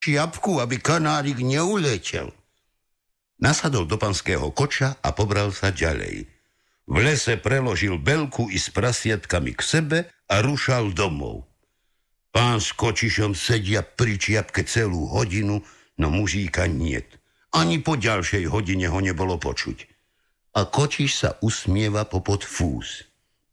čiapku, aby kanárik neuletel. Nasadol do panského koča a pobral sa ďalej. V lese preložil Belku i s prasiatkami k sebe a rušal domov. Pán s kočišom sedia pri čiapke celú hodinu, no mužíka niet. Ani po ďalšej hodine ho nebolo počuť. A kočiš sa usmieva popod fús.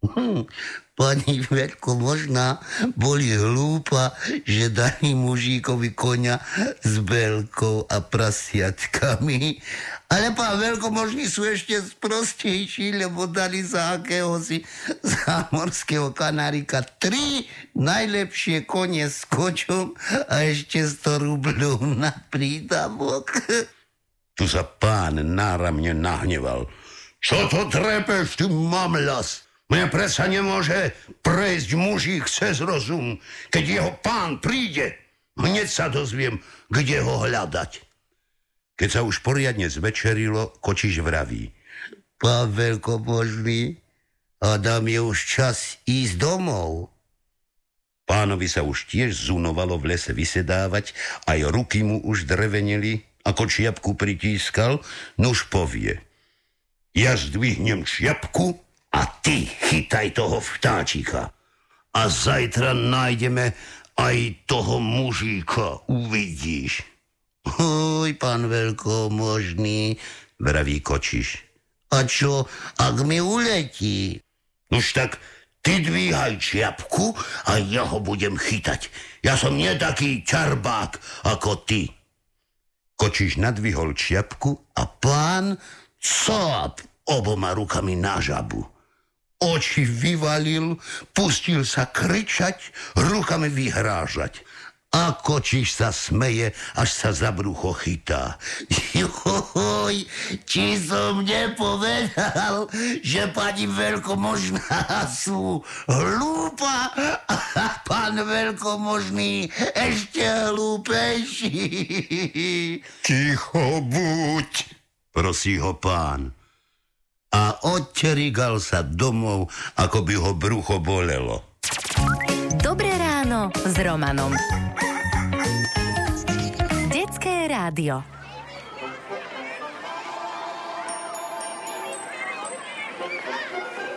Pani veľkomožná boli hlúpa, že dali mužíkovi koňa s Belkou a prasiatkami. Ale pán veľkomožní sú ešte sprostejší, lebo dali za akéhosi zámorského kanárika 3 najlepšie kone s kočom a ešte 100 rubľov na prídavok. Tu sa pán náramne nahneval. Čo to trepeš, ty mamlas? Mňa predsa nemôže prejsť mužík cez rozum. Keď jeho pán príde, hneď sa dozviem, kde ho hľadať. Keď sa už poriadne zvečerilo, kočiš vraví. Pán veľkomožný, Adam, je už čas ísť domov. Pánovi sa už tiež zunovalo v lese vysedávať, aj ruky mu už drevenili, ako čiapku pritískal, nuž povie. Ja zdvihnem čiapku, a ty chytaj toho vtáčika. A zajtra nájdeme aj toho mužíka, uvidíš. Oj, pán veľkomožný, vraví kočiš. A čo, ak mi uletí? Už tak ty dvíhaj čiapku a ja ho budem chytať. Ja som nie taký čarbák ako ty. Kočiš nadvihol čiapku a pán cop oboma rukami na žabu. Oči vyvalil, pustil sa kričať, rukami vyhrážať. A kočiš sa smeje, až sa za brucho chytá. Joj, či som nepovedal, že pani veľkomožná sú hlúpa a pán veľkomožný ešte hlúpejší. Ticho buď, prosí ho pán. A odterigal sa domov, ako by ho brucho bolelo. Dobré ráno s Romanom. Detské rádio.